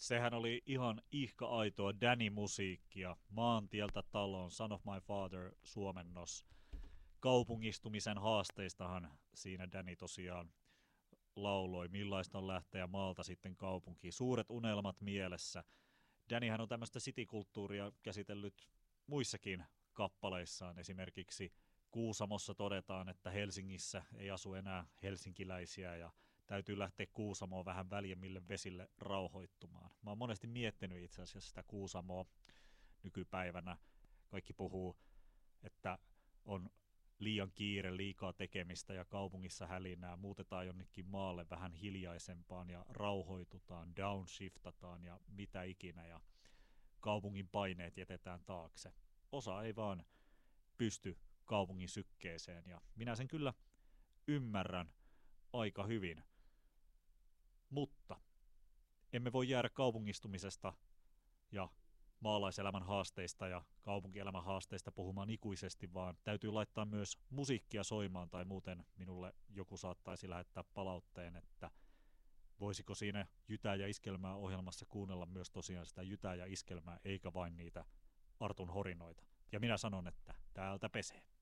Sehän oli ihan ihka aitoa Danny-musiikkia. Maantieltä taloon, Son of My Father suomennos. Kaupungistumisen haasteistahan siinä Danny tosiaan lauloi, millaista on lähteä maalta sitten kaupunkiin. Suuret unelmat mielessä. Dannyhän on tämmöistä citykulttuuria käsitellyt muissakin kappaleissaan. Esimerkiksi Kuusamossa todetaan, että Helsingissä ei asu enää helsinkiläisiä ja täytyy lähteä Kuusamoon vähän väljemmille vesille rauhoittumaan. Mä oon monesti miettinyt itse asiassa sitä Kuusamoa nykypäivänä. Kaikki puhuu, että on liian kiire, liikaa tekemistä ja kaupungissa hälinää. Muutetaan jonnekin maalle vähän hiljaisempaan ja rauhoitutaan, downshiftataan ja mitä ikinä. Ja kaupungin paineet jätetään taakse. Osa ei vaan pysty kaupungin sykkeeseen ja minä sen kyllä ymmärrän aika hyvin. Mutta emme voi jäädä kaupungistumisesta ja maalaiselämän haasteista ja kaupunkielämän haasteista puhumaan ikuisesti, vaan täytyy laittaa myös musiikkia soimaan tai muuten minulle joku saattaisi lähettää palautteen, että voisiko siinä Jytää ja Iskelmää ohjelmassa kuunnella myös tosiaan sitä Jytää ja Iskelmää eikä vain niitä Artun horinoita. Ja minä sanon, että täältä pesee.